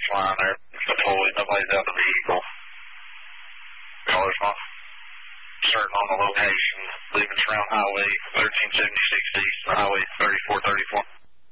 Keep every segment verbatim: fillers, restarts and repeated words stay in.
line there. Deployed. Nobody's out of the vehicle. Callers not certain on the location. Leaving around Highway thirteen seventy-six East and Highway thirty-four thirty-four.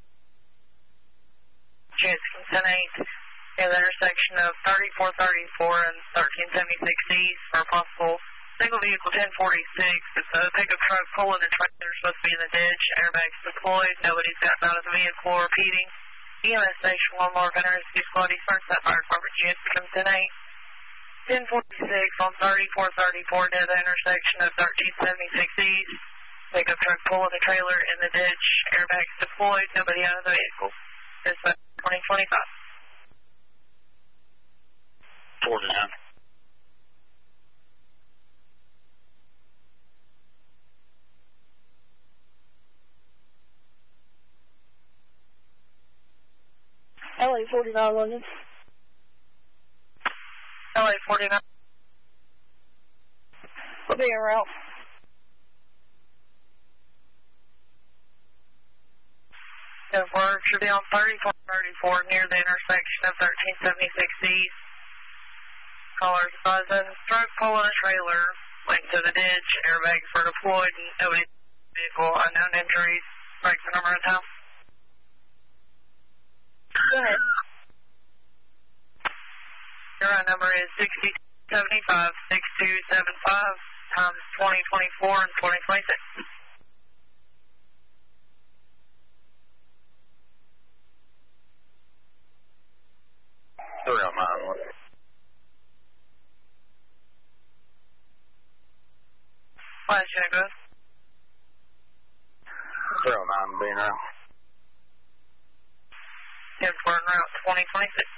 Houston ten eight. In the intersection of thirty-four thirty-four and thirteen seventy-six East for a possible single vehicle ten forty-six. It's a pickup truck pulling a trailer supposed to be in the ditch. Airbags deployed. Nobody's gotten out of the vehicle or repeating. E M S station one more Veteran Rescue Squad East Burnside Fire Department unit becomes ten eight. ten forty-six on thirty-four thirty-four near the intersection of thirteen seventy-six East. Pickup truck pulling a trailer in the ditch. Airbags deployed. Nobody out of the vehicle. Dispatch twenty twenty-five. forty-nine. L A forty-nine London. L A forty-nine. We'll be en route. If word should be on thirty-four thirty-four near the intersection of thirteen seventy-six East. Callers advising truck pulling a trailer linked to the ditch. Airbags were deployed and nobody in the vehicle. Unknown injuries. Break the number of town. Go ahead. Your route number is sixty seventy-five six two seven five. Times twenty twenty-four and twenty twenty-six. three oh nine one. Last unit goes. three oh nine being around. Ten four en route twenty twenty-six.